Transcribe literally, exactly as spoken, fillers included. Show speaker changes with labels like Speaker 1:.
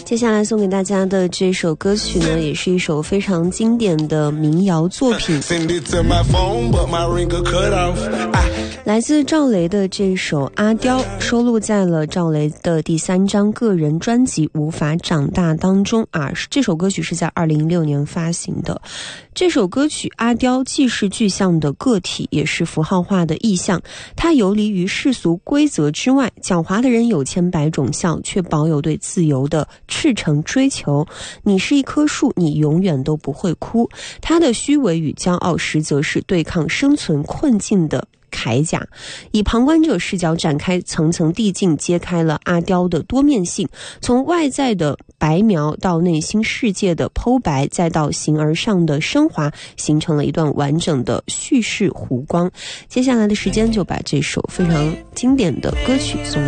Speaker 1: 接下来送给大家的这首歌曲呢，也是一首非常经典的民谣作品，来自赵雷的这首《阿刁》，收录在了赵雷的第三张个人专辑《无法长大》当中啊。这首歌曲是在二零一六年发行的。这首歌曲《阿刁》既是具象的个体，也是符号化的意象，它游离于世俗规则之外。狡猾的人有千百种笑，却保有对自由的赤诚追求。你是一棵树，你永远都不会哭。它的虚伪与骄傲，实则是对抗生存困境的铠甲，以旁观者视角展开，层层递进，揭开了阿刁的多面性，从外在的白描到内心世界的剖白，再到形而上的升华，形成了一段完整的叙事弧光。接下来的时间就把这首非常经典的歌曲送给